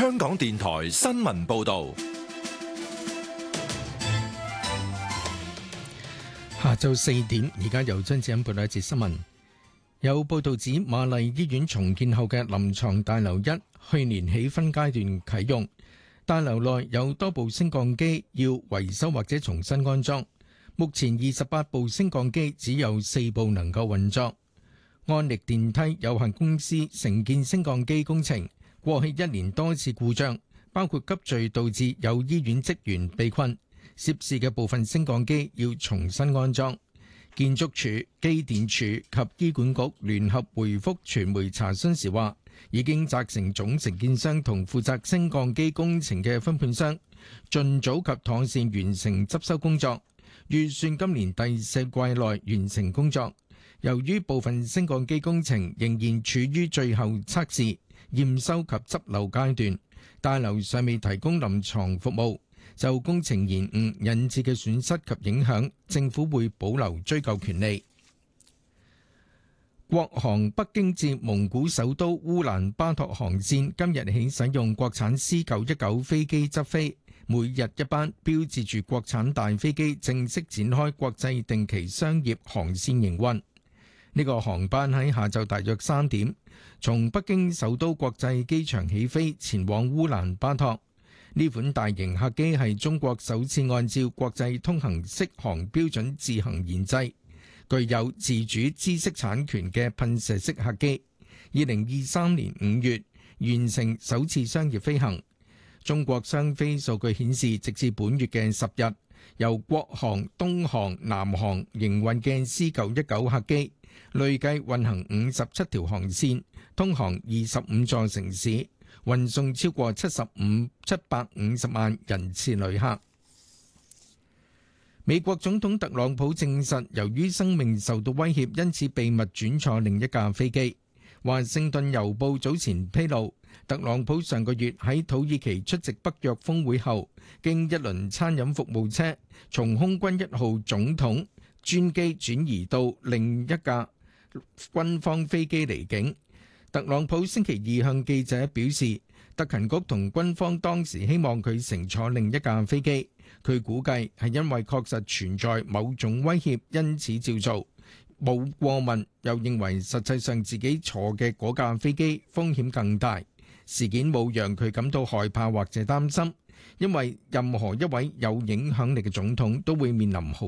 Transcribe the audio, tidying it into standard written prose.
香港電台新聞報道。 下晝4點，而家由張子欣報道一節新聞。有報道指瑪麗醫院重建後嘅臨床大樓1去年起分階段啟用，大樓內有多部升降機要維修或者重新安裝。目前28部升降機只有4部能夠運作。安力電梯有限公司承建升降機工程，過去1年多次故障，包括急墜導致有醫院職員被困。涉事嘅部分升降機要重新安裝。建築署、機電署及醫管局聯合回覆傳媒查詢時話，已經責成總承建商同負責升降機工程嘅分判商，盡早及妥善完成執修工作，預算今年第4季內完成工作。由於部分升降機工程仍然處於最後測試、驗收及執漏階段，大樓尚未提供臨床服務。就工程延誤引致嘅損失及影響，政府會保留追究權利。國航北京至蒙古首都烏蘭巴托航線今日起使用國產 C919 飛機執飛，每日一班，標誌住國產大飛機正式展開國際定期商業航線營運。呢個航班喺下晝大約3點，從北京首都國際機場起飛，前往烏蘭巴托。呢款大型客機係中國首次按照國際通行適航標準自行研製，具有自主知識產權嘅噴射式客機。2023年5月完成首次商業飛行。中國商飛數據顯示，直至本月嘅10日，由國航、東航、南航營運嘅 C919 客機，累計運行57條航線，通航25座城市，運送超過750萬人次旅客。美國總統特朗普證實，由於生命受到威脅，因此秘密轉坐另一架飛機。華盛頓郵報早前披露，特朗普上個月喺土耳其出席北約峰會後，經一輪餐飲服務車從空軍1號總統專機轉移到另一架軍方飛機離境。特朗普星期二向記者表示，特勤局同軍方當時希望佢乘坐另一架飛機，佢估計係因為確實存在某種威脅，因此照做，冇過問，又認為實際上自己坐嘅嗰架飛機風險更大。事件冇讓佢感到害怕或者擔心，因為任何一位有影響力嘅總統都會面臨